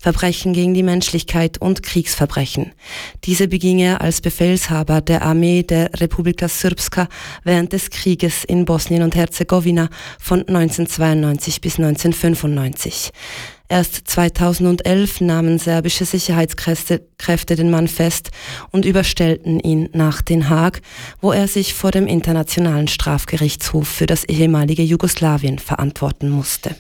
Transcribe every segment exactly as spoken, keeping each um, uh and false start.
Verbrechen gegen die Menschlichkeit und Kriegsverbrechen. Diese beging er als Befehlshaber der Armee der Republika Srpska während des Krieges in Bosnien und Herzegowina von neunzehnhundertzweiundneunzig bis neunzehnhundertfünfundneunzig. Erst zweitausendelf nahmen serbische Sicherheitskräfte Kräfte den Mann fest und überstellten ihn nach Den Haag, wo er sich vor dem Internationalen Strafgerichtshof für das ehemalige Jugoslawien verantworten musste.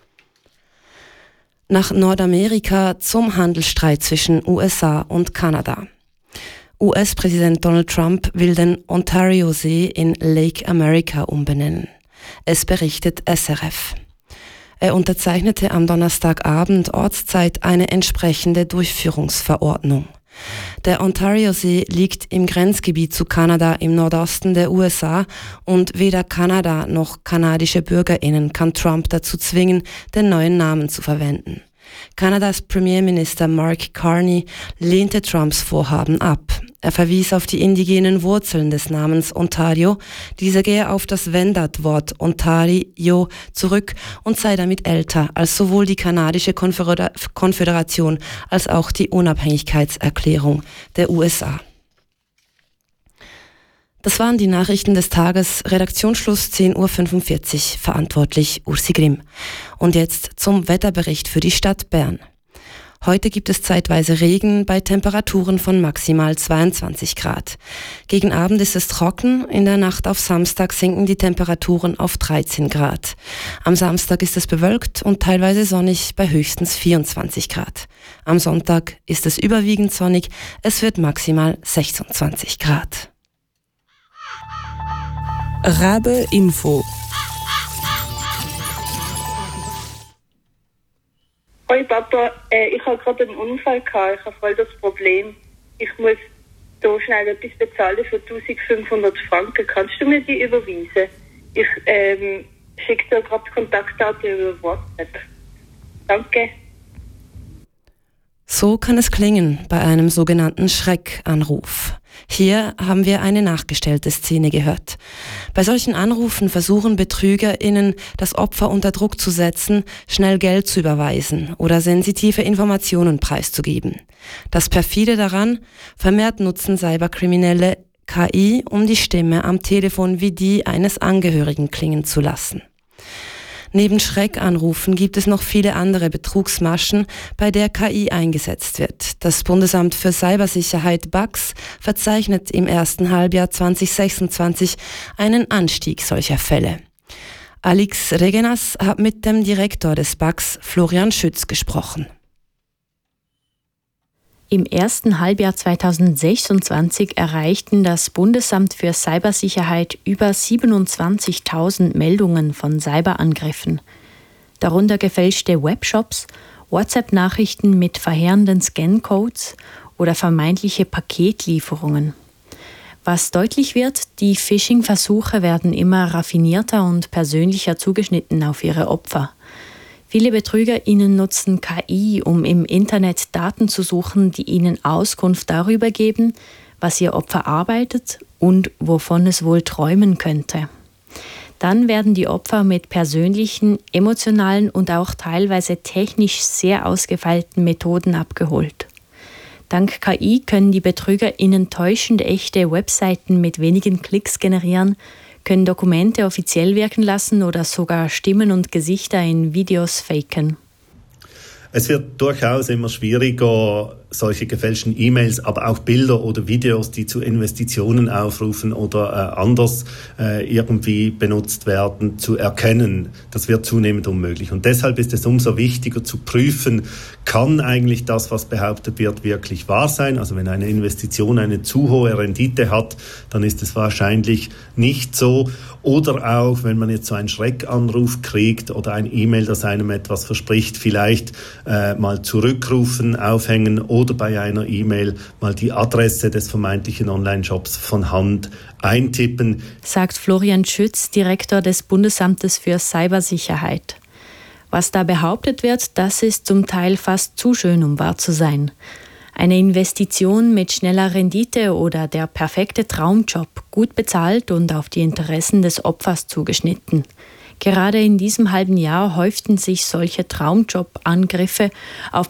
Nach Nordamerika zum Handelsstreit zwischen U S A und Kanada. U S-Präsident Donald Trump will den Ontario-See in Lake America umbenennen. Es berichtet S R F. Er unterzeichnete am Donnerstagabend Ortszeit eine entsprechende Durchführungsverordnung. Der Ontario-See liegt im Grenzgebiet zu Kanada im Nordosten der U S A und weder Kanada noch kanadische BürgerInnen kann Trump dazu zwingen, den neuen Namen zu verwenden. Kanadas Premierminister Mark Carney lehnte Trumps Vorhaben ab. Er verwies auf die indigenen Wurzeln des Namens Ontario. Dieser gehe auf das Wendat-Wort Ontario zurück und sei damit älter als sowohl die kanadische Konföder- Konföderation als auch die Unabhängigkeitserklärung der U S A. Das waren die Nachrichten des Tages. Redaktionsschluss zehn Uhr fünfundvierzig. Verantwortlich Ursi Grimm. Und jetzt zum Wetterbericht für die Stadt Bern. Heute gibt es zeitweise Regen bei Temperaturen von maximal zweiundzwanzig Grad. Gegen Abend ist es trocken, in der Nacht auf Samstag sinken die Temperaturen auf dreizehn Grad. Am Samstag ist es bewölkt und teilweise sonnig bei höchstens vierundzwanzig Grad. Am Sonntag ist es überwiegend sonnig, es wird maximal sechsundzwanzig Grad. Rabe Info. Hoi Papa, äh, ich habe gerade einen Unfall gehabt. Ich habe voll das Problem. Ich muss hier schnell etwas bezahlen für eintausendfünfhundert Franken. Kannst du mir die überweisen? Ich ähm, schicke dir gerade Kontaktdaten über WhatsApp. Danke. So kann es klingen bei einem sogenannten Schreckanruf. Hier haben wir eine nachgestellte Szene gehört. Bei solchen Anrufen versuchen BetrügerInnen, das Opfer unter Druck zu setzen, schnell Geld zu überweisen oder sensitive Informationen preiszugeben. Das perfide daran: vermehrt nutzen Cyberkriminelle K I, um die Stimme am Telefon wie die eines Angehörigen klingen zu lassen. Neben Schreckanrufen gibt es noch viele andere Betrugsmaschen, bei der K I eingesetzt wird. Das Bundesamt für Cybersicherheit B A X verzeichnet im ersten Halbjahr zweitausendsechsundzwanzig einen Anstieg solcher Fälle. Alex Regenas hat mit dem Direktor des B A X, Florian Schütz, gesprochen. Im ersten Halbjahr zweitausendsechsundzwanzig erreichten das Bundesamt für Cybersicherheit über siebenundzwanzigtausend Meldungen von Cyberangriffen. Darunter gefälschte Webshops, WhatsApp-Nachrichten mit verheerenden Scancodes oder vermeintliche Paketlieferungen. Was deutlich wird, die Phishing-Versuche werden immer raffinierter und persönlicher zugeschnitten auf ihre Opfer. Viele BetrügerInnen nutzen K I, um im Internet Daten zu suchen, die ihnen Auskunft darüber geben, was ihr Opfer arbeitet und wovon es wohl träumen könnte. Dann werden die Opfer mit persönlichen, emotionalen und auch teilweise technisch sehr ausgefeilten Methoden abgeholt. Dank K I können die BetrügerInnen täuschend echte Webseiten mit wenigen Klicks generieren, können Dokumente offiziell wirken lassen oder sogar Stimmen und Gesichter in Videos faken. Es wird durchaus immer schwieriger, solche gefälschten E-Mails, aber auch Bilder oder Videos, die zu Investitionen aufrufen oder äh, anders äh, irgendwie benutzt werden, zu erkennen. Das wird zunehmend unmöglich. Und deshalb ist es umso wichtiger zu prüfen, kann eigentlich das, was behauptet wird, wirklich wahr sein? Also wenn eine Investition eine zu hohe Rendite hat, dann ist es wahrscheinlich nicht so. Oder auch, wenn man jetzt so einen Schreckanruf kriegt oder ein E-Mail, das einem etwas verspricht, vielleicht äh, mal zurückrufen, aufhängen oder bei einer E-Mail mal die Adresse des vermeintlichen Online-Shops von Hand eintippen. Sagt Florian Schütz, Direktor des Bundesamtes für Cybersicherheit. Was da behauptet wird, das ist zum Teil fast zu schön, um wahr zu sein. Eine Investition mit schneller Rendite oder der perfekte Traumjob, gut bezahlt und auf die Interessen des Opfers zugeschnitten. Gerade in diesem halben Jahr häuften sich solche Traumjob-Angriffe auf